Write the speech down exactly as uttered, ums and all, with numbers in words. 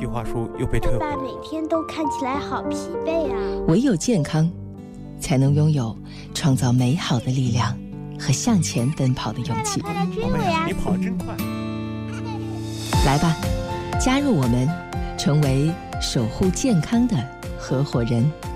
计划书又被退回了。 爸爸每天都看起来好疲惫啊。 唯有健康，才能拥有创造美好的力量和向前奔跑的勇气。 快来追宝贝啊， 我呀！ 你跑得真快！ 来吧，加入我们，成为守护健康的合伙人。